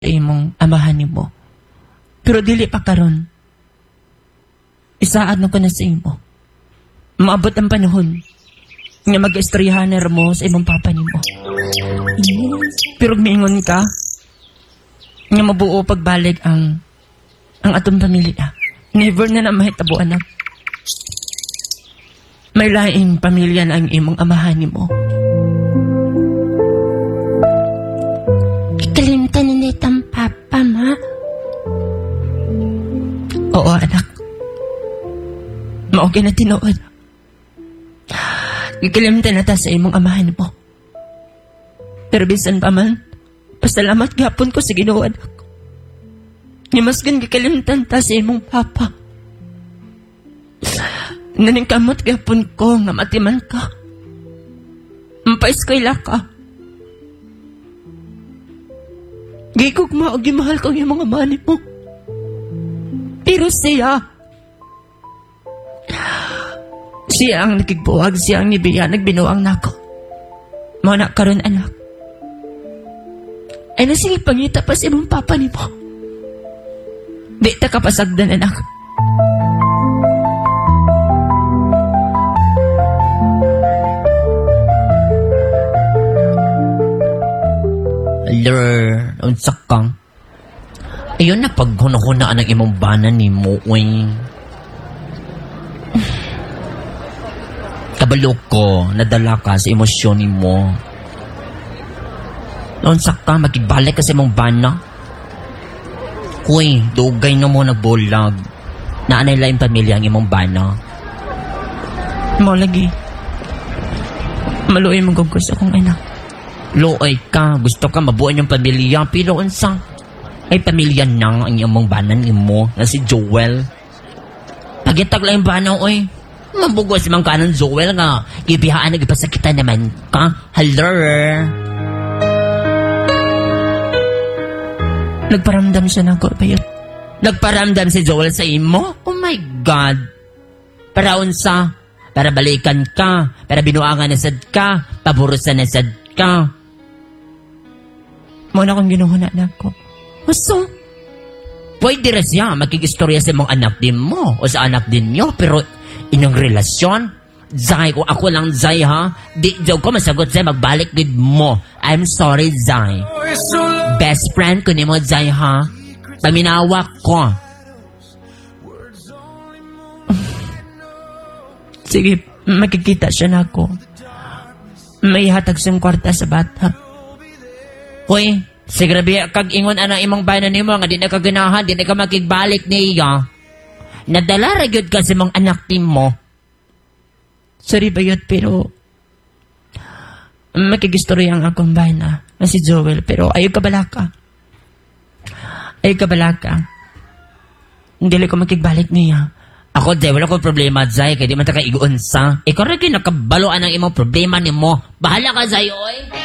imong amahan nimo. Pero dili pa karon. Isaad na ko na sa imo. Maabot ang panahon nga mag-istoryahaner mo sa imong papa nimo. Pero miingon ka nga mabuo pagbalik ang atong pamilya. Never na mahitabo, anak. May laing pamilya na ang imong amahan nimo. Ikalimtan ni netang papa, ma? Oo, anak. Maugay na tinuod. Ikalimtan na ta sa imong amahan mo. Pero bisan pa man, pasalamat gapon ko sa Ginoo, anak. Nimasgan gikalimtan ta sa imong papa. Naningkamot gapon ko nga matiman ka. Mampais ko ila ka. Gigugma o gimahal ko yung mga mani mo. Pero siya ang nagigbuwag, siya ang nibiya, nagbinuang nako. Mga na karon, anak. Ay nasige pangita pa sa imong papa ni mo. Di ta kapasagdan, anak. Lord, unsak kang. Ayun na paghunahunaan ang imong banan ni mo, uy. Kabalo ko, nadala ka sa emosyon ni mo. Unsak ka, magibalik ka sa imong bana. Uy, dugay na mo nagbulag. Naanay lang yung pamilya ang imong bana. Mo lagi. Maluoy mong gugos akong anak. Looy ka, gusto ka mabuo yung pamilya, pero unsa? Ay pamilya nang ang imong banan imo na si Joel. Pagitag lang yung banaw, oy. Mabugos mang kanon Joel nga. Gibihaan na gipasakitan naman ka. Hello? Nagparamdam siya na ko, bayot. Nagparamdam si Joel sa imo? Oh my God. Para unsa? Para balikan ka. Para binuangan na sad ka. Paburusan na sad ka. Muna kong ginuhuna na ko. So, pwede rin siya magkikistorya sa mong anak din mo o sa anak din niyo, pero inong relasyon, Zay, kung ako lang Zay ha, di daw ko masagot Zay, magbalik din mo. I'm sorry Zay. Best friend ko ni mo Zay ha, paminawak ko. Sige, makikita siya na ako. May hatag siyang kwarta sa bata. Hoy, sigrabe kag ingon anang imong banan nimo nga di na ka ganahan, di na ka makigbalik niya. Nadala ra gyud ka sa mong anak mo. Sorry bayot, pero makigistorya ang akong bana na si Joel, pero ayaw ka balaka. Ayaw ka balaka. Hindi ko makigbalik niya. Ako, Zay, wala ko problema, Zay, kaya di man ta ka iguunsa. Ikaw rin kinakabaloan ang imong problema ni mo. Bahala ka, Zay, oy.